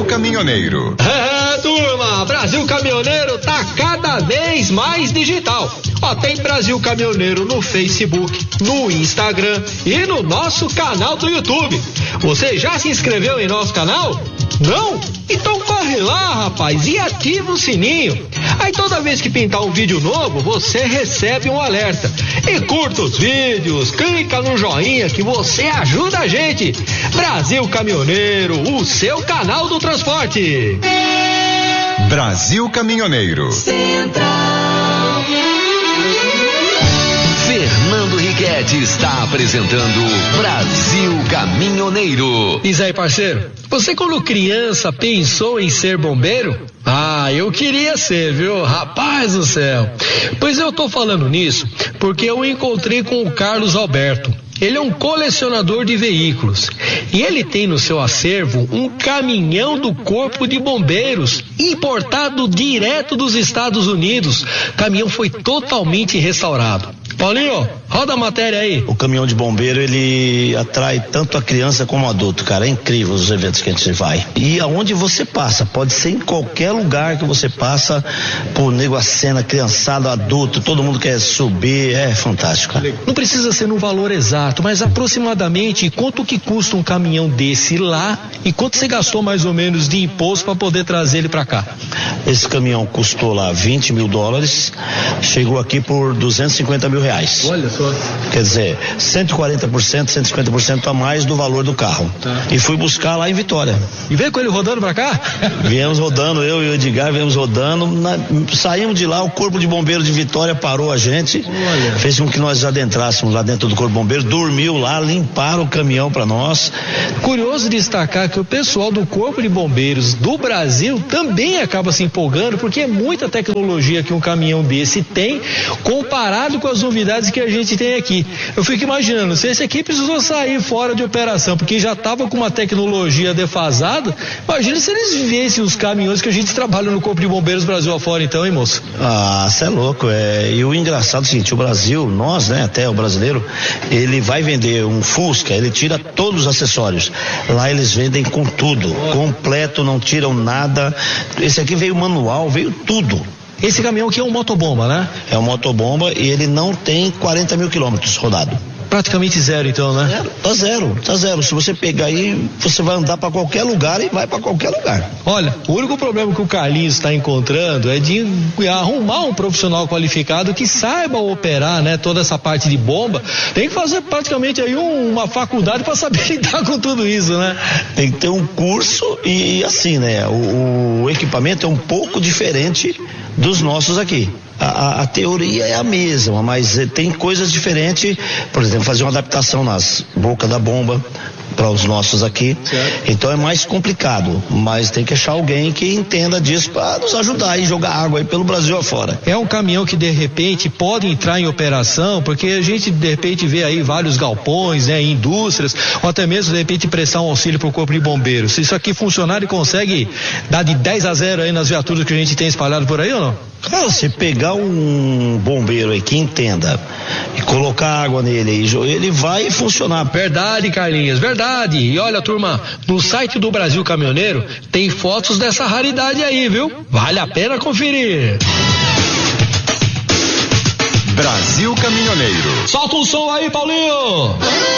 Caminhoneiro. Turma, Brasil Caminhoneiro tá cada vez mais digital. Ó, tem Brasil Caminhoneiro no Facebook, no Instagram e no nosso canal do YouTube. Você já se inscreveu em nosso canal? Não? Então corre lá, rapaz, e ativa o sininho. Aí toda vez que pintar um vídeo novo, você recebe um alerta. E curta os vídeos, clica no joinha que você ajuda a gente. Brasil Caminhoneiro, o seu canal do transporte. Brasil Caminhoneiro. Central. Fernando Riquetti está apresentando Brasil Caminhoneiro. Diz aí, parceiro, você quando criança pensou em ser bombeiro? Ah, eu queria ser, viu? Rapaz do céu. Pois eu tô falando nisso porque eu encontrei com o Carlos Alberto. Ele é um colecionador de veículos e ele tem no seu acervo um caminhão do Corpo de Bombeiros importado direto dos Estados Unidos. O caminhão foi totalmente restaurado. Paulinho, roda a matéria aí. O caminhão de bombeiro, ele atrai tanto a criança como o adulto, cara. É incrível os eventos que a gente vai. E aonde você passa, pode ser em qualquer lugar que você passa, por nego a cena, criançada, adulto, todo mundo quer subir, é fantástico, cara. Não precisa ser no valor exato, mas aproximadamente quanto que custa um caminhão desse lá e quanto você gastou mais ou menos de imposto para poder trazer ele para cá? Esse caminhão custou lá $20 mil, chegou aqui por R$250 mil. Olha só. Quer dizer, 140%, 150% a mais do valor do carro. Tá. E fui buscar lá em Vitória. E veio com ele rodando pra cá? Viemos rodando, eu e o Edgar viemos rodando. Saímos de lá, o Corpo de Bombeiro de Vitória parou a gente. Olha. Fez com que nós adentrássemos lá dentro do Corpo de Bombeiro, dormiu lá, limparam o caminhão pra nós. Curioso destacar que o pessoal do Corpo de Bombeiros do Brasil também acaba se empolgando, porque é muita tecnologia que um caminhão desse tem, comparado com as novidades que a gente tem aqui. Eu fico imaginando, se esse aqui precisou sair fora de operação, porque já estava com uma tecnologia defasada, imagina se eles vivessem os caminhões que a gente trabalha no Corpo de Bombeiros Brasil afora, então, hein, moço? Ah, você é louco, e o engraçado é o seguinte, o Brasil, nós, né, até o brasileiro, ele vai vender um Fusca, ele tira todos os acessórios. Lá eles vendem com tudo, completo, não tiram nada. Esse aqui veio manual, veio tudo. Esse caminhão aqui é um motobomba, né? É um motobomba e ele não tem 40 mil quilômetros rodado. Praticamente zero, então, né? Tá zero. Se você pegar aí, você vai andar para qualquer lugar e vai para qualquer lugar. Olha, o único problema que o Carlinhos está encontrando é de arrumar um profissional qualificado que saiba operar, né? Toda essa parte de bomba. Tem que fazer praticamente aí uma faculdade para saber lidar com tudo isso, né? Tem que ter um curso e assim, né? O equipamento é um pouco diferente dos nossos aqui. A teoria é a mesma, mas tem coisas diferentes, por exemplo, fazer uma adaptação nas bocas da bomba para os nossos aqui, certo. Então é mais complicado, mas tem que achar alguém que entenda disso para nos ajudar e jogar água aí pelo Brasil afora. É um caminhão que de repente pode entrar em operação, porque a gente de repente vê aí vários galpões, né, indústrias, ou até mesmo de repente prestar um auxílio para o Corpo de Bombeiros. Se isso aqui funcionar, ele consegue dar de 10-0 aí nas viaturas que a gente tem espalhado por aí ou não? Cara, se pegar um bombeiro aí que entenda e colocar água nele aí, ele vai funcionar. Verdade, Carlinhos, verdade. E olha, turma, no site do Brasil Caminhoneiro tem fotos dessa raridade aí, viu? Vale a pena conferir. Brasil Caminhoneiro. Solta um som aí, Paulinho!